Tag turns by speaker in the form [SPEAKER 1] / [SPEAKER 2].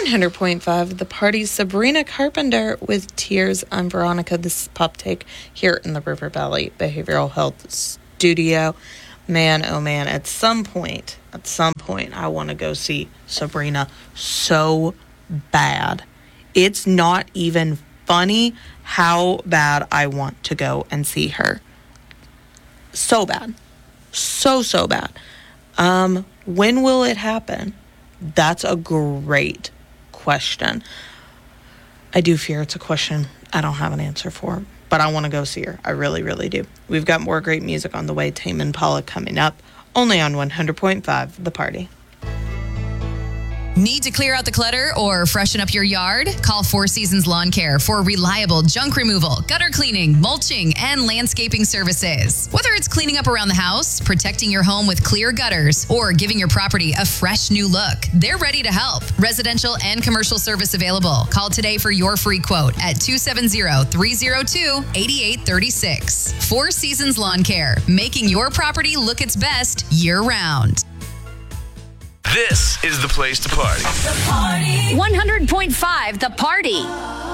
[SPEAKER 1] 100.5 The Party, Sabrina Carpenter with Tears. I'm Veronica. This is Pop Take here in the River Valley Behavioral Health Studio. Man, oh man, at some point, I want to go see Sabrina so bad. It's not even funny how bad I want to go and see her. So bad. So bad. When will it happen? That's a great question. I do fear it's a question I don't have an answer for, but I want to go see her. I really, really do. We've got more great music on the way. Tame Impala coming up, only on 100.5 The Party.
[SPEAKER 2] Need to clear out the clutter or freshen up your yard? Call Four Seasons Lawn Care for reliable junk removal, gutter cleaning, mulching, and landscaping services. Whether it's cleaning up around the house, protecting your home with clear gutters, or giving your property a fresh new look, they're ready to help. Residential and commercial service available. Call today for your free quote at 270-302-8836. Four Seasons Lawn Care, making your property look its best year-round.
[SPEAKER 3] This is the place to party.
[SPEAKER 4] The Party. 100.5 The Party.